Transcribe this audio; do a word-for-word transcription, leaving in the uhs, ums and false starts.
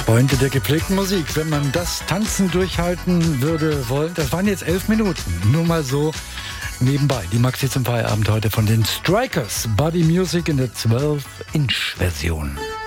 Freunde der gepflegten Musik, wenn man das Tanzen durchhalten würde wollen, das waren jetzt elf Minuten, nur mal so nebenbei. Die Maxi zum Feierabend heute von den Strikers, Body Music in der zwölf Inch Version.